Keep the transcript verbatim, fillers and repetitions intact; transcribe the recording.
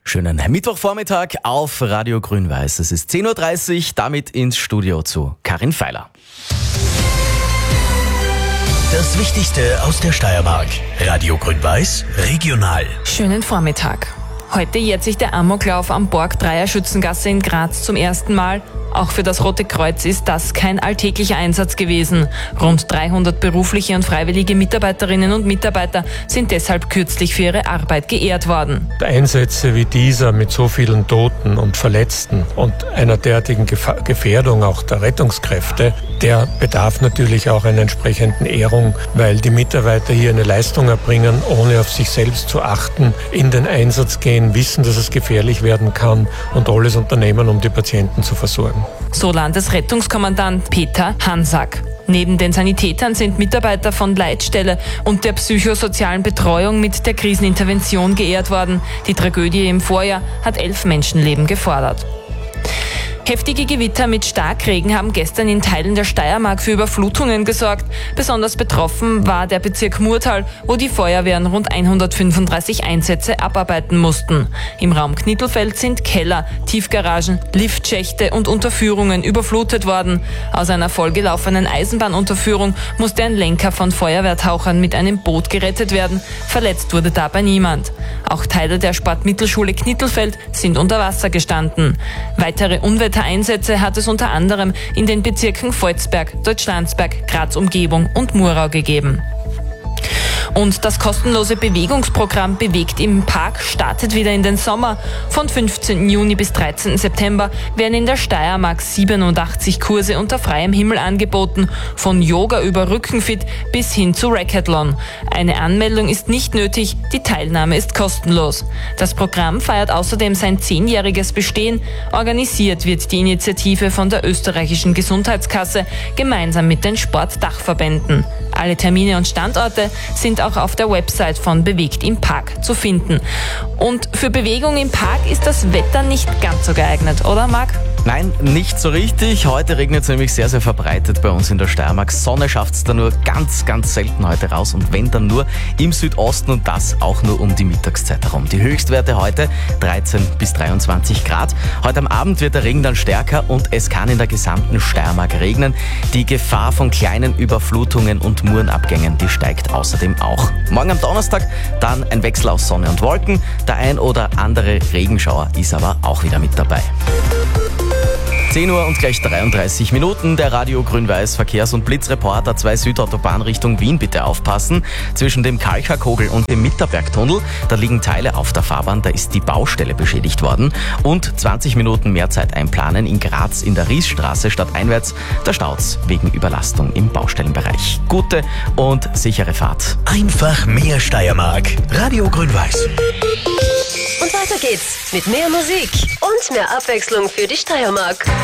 Schönen Mittwochvormittag auf Radio Grün-Weiß. Es ist zehn Uhr dreißig, damit ins Studio zu Karin Feiler. Das Wichtigste aus der Steiermark. Radio Grün-Weiß, regional. Schönen Vormittag. Heute jährt sich der Amoklauf am Borg Dreier Schützengasse in Graz zum ersten Mal. Auch für das Rote Kreuz ist das kein alltäglicher Einsatz gewesen. Rund dreihundert berufliche und freiwillige Mitarbeiterinnen und Mitarbeiter sind deshalb kürzlich für ihre Arbeit geehrt worden. Einsätze wie dieser mit so vielen Toten und Verletzten und einer derartigen Gef- Gefährdung auch der Rettungskräfte, der bedarf natürlich auch einer entsprechenden Ehrung, weil die Mitarbeiter hier eine Leistung erbringen, ohne auf sich selbst zu achten, in den Einsatz gehen, wissen, dass es gefährlich werden kann und alles unternehmen, um die Patienten zu versorgen. So Landesrettungskommandant Peter Hansack. Neben den Sanitätern sind Mitarbeiter von Leitstelle und der psychosozialen Betreuung mit der Krisenintervention geehrt worden. Die Tragödie im Vorjahr hat elf Menschenleben gefordert. Heftige Gewitter mit Starkregen haben gestern in Teilen der Steiermark für Überflutungen gesorgt. Besonders betroffen war der Bezirk Murtal, wo die Feuerwehren rund hundertfünfunddreißig Einsätze abarbeiten mussten. Im Raum Knittelfeld sind Keller, Tiefgaragen, Liftschächte und Unterführungen überflutet worden. Aus einer vollgelaufenen Eisenbahnunterführung musste ein Lenker von Feuerwehrtauchern mit einem Boot gerettet werden. Verletzt wurde dabei niemand. Auch Teile der Sportmittelschule Knittelfeld sind unter Wasser gestanden. Weitere Unwetter Einsätze hat es unter anderem in den Bezirken Volzberg, Deutschlandsberg, Graz-Umgebung und Murau gegeben. Und das kostenlose Bewegungsprogramm Bewegt im Park startet wieder in den Sommer. Von fünfzehnten Juni bis dreizehnten September werden in der Steiermark siebenundachtzig Kurse unter freiem Himmel angeboten, von Yoga über Rückenfit bis hin zu Racathlon. Eine Anmeldung ist nicht nötig, die Teilnahme ist kostenlos. Das Programm feiert außerdem sein zehnjähriges Bestehen. Organisiert wird die Initiative von der österreichischen Gesundheitskasse gemeinsam mit den Sportdachverbänden. Alle Termine und Standorte sind auch auf der Website von Bewegt im Park zu finden. Und für Bewegung im Park ist das Wetter nicht ganz so geeignet, oder Marc? Nein, nicht so richtig. Heute regnet es nämlich sehr, sehr verbreitet bei uns in der Steiermark. Sonne schafft es da nur ganz, ganz selten heute raus und wenn dann nur im Südosten und das auch nur um die Mittagszeit herum. Die Höchstwerte heute dreizehn bis dreiundzwanzig Grad. Heute am Abend wird der Regen dann stärker und es kann in der gesamten Steiermark regnen. Die Gefahr von kleinen Überflutungen und Murenabgängen, die steigt außerdem auch. Morgen am Donnerstag dann ein Wechsel aus Sonne und Wolken. Der ein oder andere Regenschauer ist aber auch wieder mit dabei. zehn Uhr und gleich dreiunddreißig Minuten. Der Radio Grün-Weiß Verkehrs- und Blitzreporter zwei Südautobahn Richtung Wien. Bitte aufpassen. Zwischen dem Kalkakogel und dem Mitterbergtunnel, da liegen Teile auf der Fahrbahn, da ist die Baustelle beschädigt worden. Und zwanzig Minuten mehr Zeit einplanen in Graz in der Riesstraße stadteinwärts. Da staut's wegen Überlastung im Baustellenbereich. Gute und sichere Fahrt. Einfach mehr Steiermark. Radio Grün-Weiß. Und weiter geht's mit mehr Musik und mehr Abwechslung für die Steiermark.